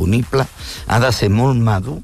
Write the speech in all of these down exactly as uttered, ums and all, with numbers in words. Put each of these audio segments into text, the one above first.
disponible, ha de ser molt madur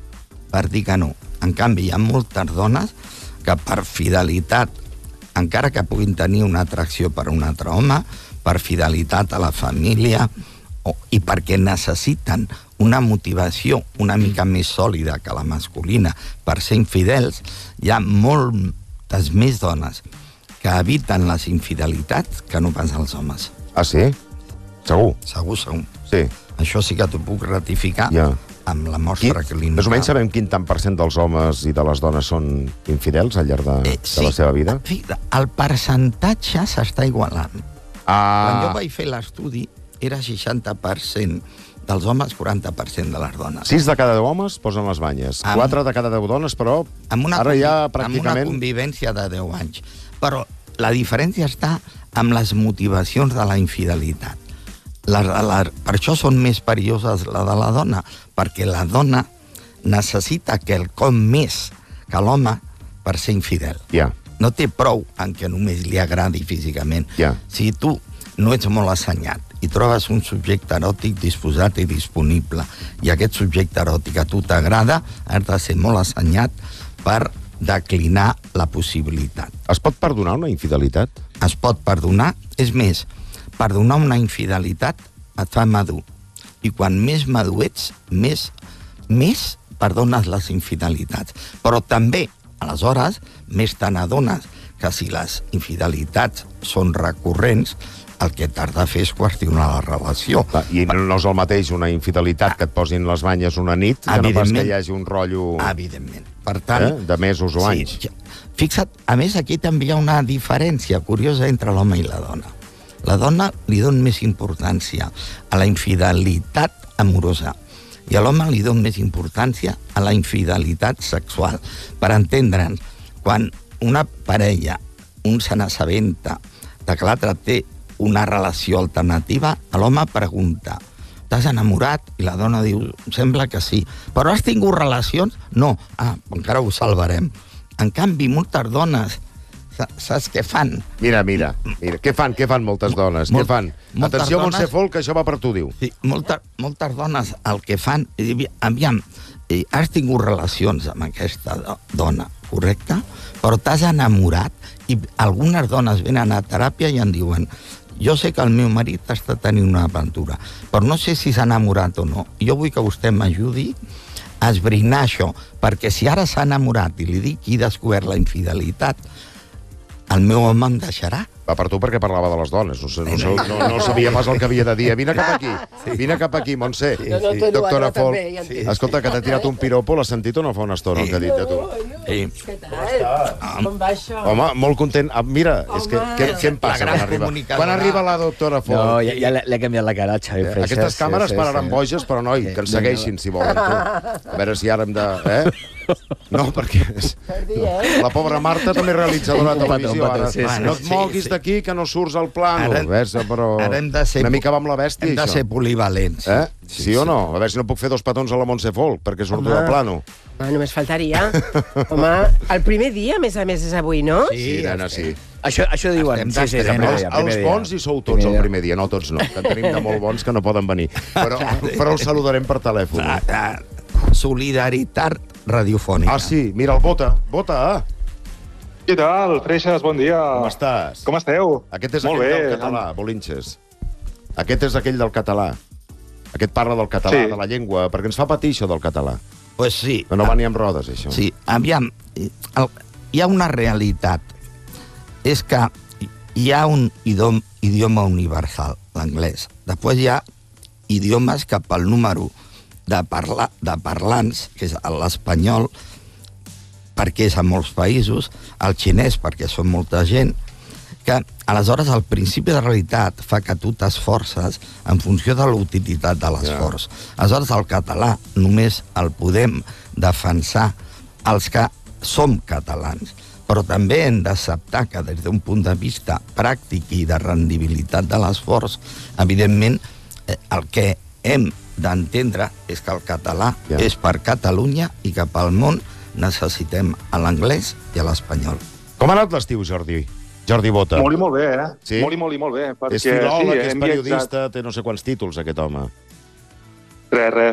per dir que no. En canvi, hi ha moltes dones que per fidelitat, encara que puguin tenir una atracció per un altre home, per fidelitat a la família, o, i perquè necessiten una motivació una mica més sòlida que la masculina per ser infidels, hi ha moltes més dones que eviten les infidelitats que no pas els homes. Ah, sí? Segur? Segur, segur. Sí. Això sí que t'ho puc ratificar ja. amb la mostra Qui, clínica. Més o menys sabem quin tant per cent dels homes i de les dones són infidels al llarg de, eh, sí, de la seva vida? Sí, el percentatge s'està igualant. Ah. Quan jo vaig fer l'estudi, era seixanta per cent dels homes, quaranta per cent de les dones. sis de cada deu homes posen les banyes. Amb, quatre de cada deu dones, però amb una ara ja pràcticament... Amb una convivència de deu anys. Però la diferència està amb les motivacions de la infidelitat. La, la, per això són més perilloses la de la dona, perquè la dona necessita quelcom més que l'home per ser infidel. Ja. No té prou en què només li agradi físicament. Ja. Si tu no ets molt assenyat i trobes un subjecte eròtic disposat i disponible, i aquest subjecte eròtic a tu t'agrada, has de ser molt assenyat per declinar la possibilitat. Es pot perdonar una infidelitat? Es pot perdonar. És més, perdonar una infidelitat et fa madur. I quan més madur ets, més, més perdones les infidelitats. Però també, aleshores, més te n'adones que si les infidelitats són recurrents, el que t'has de fer és qüestionar la relació. I no és el mateix una infidelitat que et posin les banyes una nit, que no pas que hi hagi un rotllo... Evidentment. Per tant... Eh? De mesos o anys. Sí, fixa't, a més, aquí també hi ha una diferència curiosa entre l'home i la dona. La dona li dona més importància a la infidelitat amorosa i a l'home li dona més importància a la infidelitat sexual. Per entendre'ns, quan una parella, un se n'assabenta de que l'altre té una relació alternativa, l'home pregunta: t'has enamorat? I la dona diu: sembla que sí. Però has tingut relacions? No. Ah, encara ho salvarem. En canvi, moltes dones, saps què fan? Mira, mira, mira. Què fan, què fan moltes dones? Molt, què fan? Atenció, dones, Montse Folk, que això va per tu, diu. Sí, moltes, moltes dones el que fan... Aviam, has tingut relacions amb aquesta dona, correcte? Però t'has enamorat i algunes dones venen a teràpia i em diuen: jo sé que el meu marit està tenint una aventura, però no sé si s'ha enamorat o no. Jo vull que vostè m'ajudi a esbrinar això, perquè si ara s'ha enamorat i li dic que he descobert la infidelitat, el meu home em deixarà. Va per tu perquè parlava de les dones. No, no, no, no sabia pas el que havia de dir. Vine cap aquí, sí. Vine cap aquí, Montse. Sí, sí. Doctora Folk. Ja sí, escolta, que t'ha tirat un piropo, l'has sentit o no fa una estona, sí. El que ha dit de tu? Sí. Què tal? Com va això? Home, molt content. Ah, mira, és que, què, què em passa quan arriba? Quan arriba la doctora Folk? No, ja, ja l'he canviat la cara, Xavi Freixas. Aquestes càmeres sí, pararan sí. boges, però noi, que ens segueixin, si volen, tu. A veure si ara hem de... Eh? No, perquè... És... La pobra Marta també realitzadora de televisió, ara. No et moguis d'aquí, que no surts al plano. Ara, ves, però ara hem de ser, una mica va amb la bèstia, hem de això. ser polivalents. Eh? Sí, sí o no? A veure si no puc fer dos petons a la Montse Folk, perquè surto del plano. Ah, només faltaria. Home, el primer dia, a més a més, és avui, no? Sí, sí nena, sí. Això, això diuen. Sí, sí, primer dia, els dia. Bons hi sou tots primer el primer dia, no tots no. Que en tenim de molt bons que no poden venir. Però, però els saludarem per telèfon. Solidaritat radiofònica. Ah, sí? Mira, el Bota. Bota, ah. Què tal, Freixas? Bon dia. Com estàs? Com esteu? Aquest és Molt aquell bé, del català, Bolinches. Aquest és aquell del català. Aquest parla del català, sí. De la llengua, perquè ens fa patir això del català. Pues sí. Que no va ni amb rodes, això. Sí, aviam, el, hi ha una realitat. És que hi ha un idioma, idioma universal, l'anglès. Després hi ha idiomes que pel número de, parla, de parlants, que és l'espanyol, perquè és a molts països, el xinès perquè són molta gent, que aleshores el principi de realitat fa que tu t'esforces en funció de l'utilitat de l'esforç. Yeah. Aleshores el català només el podem defensar els que som catalans, però també hem d'acceptar que des d'un punt de vista pràctic i de rendibilitat de l'esforç, evidentment el que hem d'entendre és que el català yeah. és per Catalunya i que pel món necessitem a l'anglès i a l'espanyol. Com ha anat l'estiu, Jordi? Jordi Bota. Molt i molt bé, eh? Sí? Molt i molt i molt bé. És filòleg, sí, és periodista, viatjat... té no sé quants títols, aquest home. Res, res.